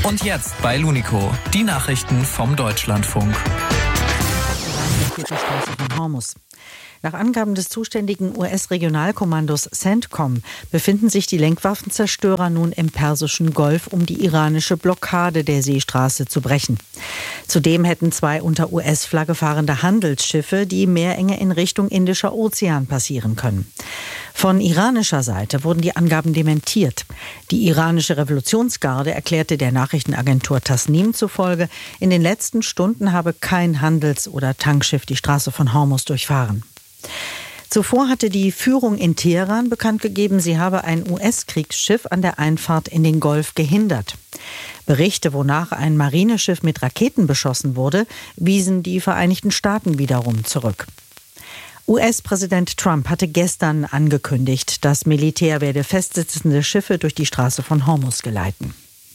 Und jetzt bei Lunico, die Nachrichten vom Deutschlandfunk. Nach Angaben des zuständigen US-Regionalkommandos CENTCOM befinden sich die Lenkwaffenzerstörer nun im Persischen Golf, um die iranische Blockade der Seestraße zu brechen. Zudem hätten 2 unter US-Flagge fahrende Handelsschiffe die Meerenge in Richtung Indischer Ozean passieren können. Von iranischer Seite wurden die Angaben dementiert. Die iranische Revolutionsgarde erklärte der Nachrichtenagentur Tasnim zufolge, in den letzten Stunden habe kein Handels- oder Tankschiff die Straße von Hormuz durchfahren. Zuvor hatte die Führung in Teheran bekannt gegeben, sie habe ein US-Kriegsschiff an der Einfahrt in den Golf gehindert. Berichte, wonach ein Marineschiff mit Raketen beschossen wurde, wiesen die Vereinigten Staaten wiederum zurück. US-Präsident Trump hatte gestern angekündigt, das Militär werde festsitzende Schiffe durch die Straße von Hormuz geleiten.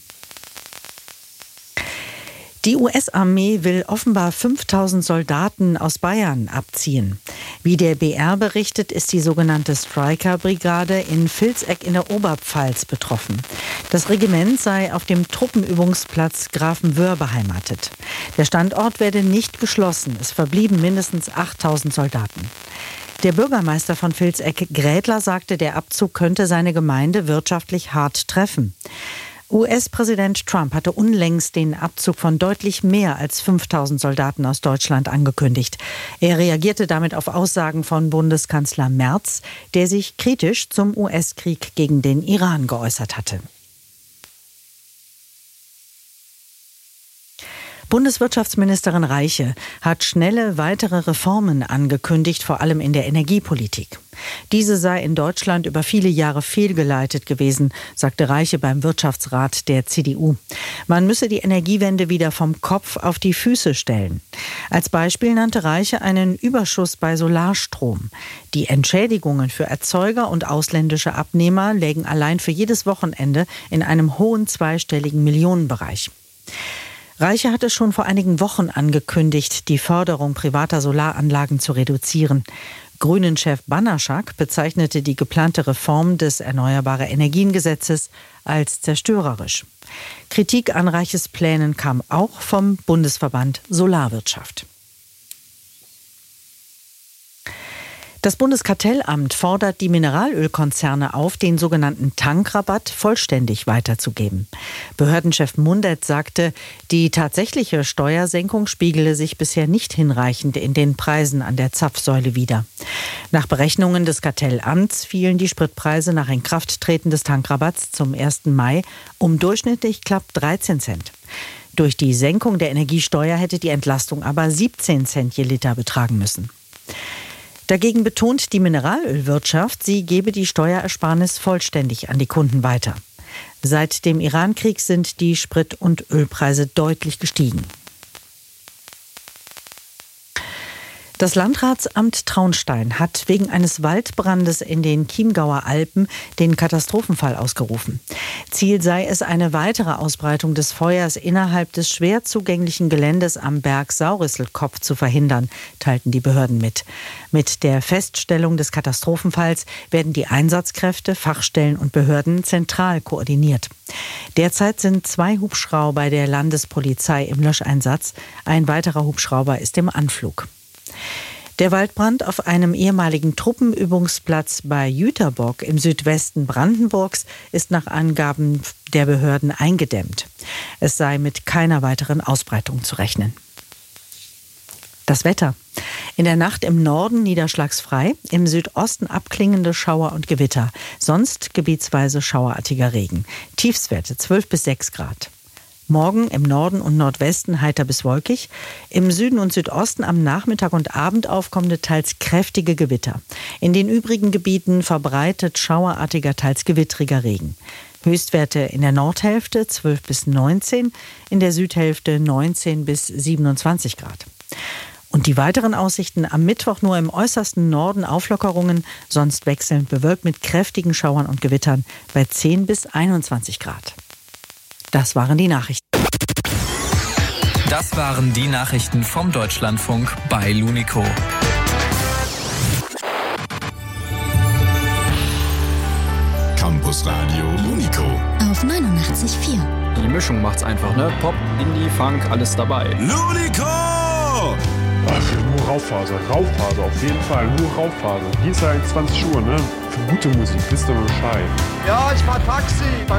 Die US-Armee will offenbar 5000 Soldaten aus Bayern abziehen. Wie der BR berichtet, ist die sogenannte Stryker-Brigade in Vilseck in der Oberpfalz betroffen. Das Regiment sei auf dem Truppenübungsplatz Grafenwöhr beheimatet. Der Standort werde nicht geschlossen. Es verblieben mindestens 8000 Soldaten. Der Bürgermeister von Vilseck, Grädler, sagte, der Abzug könnte seine Gemeinde wirtschaftlich hart treffen. US-Präsident Trump hatte unlängst den Abzug von deutlich mehr als 5000 Soldaten aus Deutschland angekündigt. Er reagierte damit auf Aussagen von Bundeskanzler Merz, der sich kritisch zum US-Krieg gegen den Iran geäußert hatte. Bundeswirtschaftsministerin Reiche hat schnelle weitere Reformen angekündigt, vor allem in der Energiepolitik. Diese sei in Deutschland über viele Jahre fehlgeleitet gewesen, sagte Reiche beim Wirtschaftsrat der CDU. Man müsse die Energiewende wieder vom Kopf auf die Füße stellen. Als Beispiel nannte Reiche einen Überschuss bei Solarstrom. Die Entschädigungen für Erzeuger und ausländische Abnehmer lägen allein für jedes Wochenende in einem hohen zweistelligen Millionenbereich. Reiche hatte schon vor einigen Wochen angekündigt, die Förderung privater Solaranlagen zu reduzieren. Grünen-Chef Banaschak bezeichnete die geplante Reform des Erneuerbare-Energien-Gesetzes als zerstörerisch. Kritik an Reiches Plänen kam auch vom Bundesverband Solarwirtschaft. Das Bundeskartellamt fordert die Mineralölkonzerne auf, den sogenannten Tankrabatt vollständig weiterzugeben. Behördenchef Mundert sagte, die tatsächliche Steuersenkung spiegele sich bisher nicht hinreichend in den Preisen an der Zapfsäule wider. Nach Berechnungen des Kartellamts fielen die Spritpreise nach Inkrafttreten des Tankrabatts zum 1. Mai um durchschnittlich knapp 13 Cent. Durch die Senkung der Energiesteuer hätte die Entlastung aber 17 Cent je Liter betragen müssen. Dagegen betont die Mineralölwirtschaft, sie gebe die Steuerersparnis vollständig an die Kunden weiter. Seit dem Irankrieg sind die Sprit- und Ölpreise deutlich gestiegen. Das Landratsamt Traunstein hat wegen eines Waldbrandes in den Chiemgauer Alpen den Katastrophenfall ausgerufen. Ziel sei es, eine weitere Ausbreitung des Feuers innerhalb des schwer zugänglichen Geländes am Berg Saurisselkopf zu verhindern, teilten die Behörden mit. Mit der Feststellung des Katastrophenfalls werden die Einsatzkräfte, Fachstellen und Behörden zentral koordiniert. Derzeit sind 2 Hubschrauber der Landespolizei im Löscheinsatz. Ein weiterer Hubschrauber ist im Anflug. Der Waldbrand auf einem ehemaligen Truppenübungsplatz bei Jüterbock im Südwesten Brandenburgs ist nach Angaben der Behörden eingedämmt. Es sei mit keiner weiteren Ausbreitung zu rechnen. Das Wetter. In der Nacht im Norden niederschlagsfrei, im Südosten abklingende Schauer und Gewitter. Sonst gebietsweise schauerartiger Regen. Tiefstwerte 12 bis 6 Grad. Morgen im Norden und Nordwesten heiter bis wolkig. Im Süden und Südosten am Nachmittag und Abend aufkommende teils kräftige Gewitter. In den übrigen Gebieten verbreitet schauerartiger, teils gewittriger Regen. Höchstwerte in der Nordhälfte 12 bis 19, in der Südhälfte 19 bis 27 Grad. Und die weiteren Aussichten: am Mittwoch nur im äußersten Norden Auflockerungen, sonst wechselnd bewölkt mit kräftigen Schauern und Gewittern bei 10 bis 21 Grad. Das waren die Nachrichten. Das waren die Nachrichten vom Deutschlandfunk bei Lunico. Campus Radio Lunico auf 89,4. Mischung macht's einfach, ne? Pop, Indie, Funk, alles dabei. Luniko! Nur Raufaser, auf jeden Fall, nur Raufaser. Dienstag 20 Uhr, ne? Für gute Musik, wisst ihr Bescheid. Ja, ich fahr Taxi.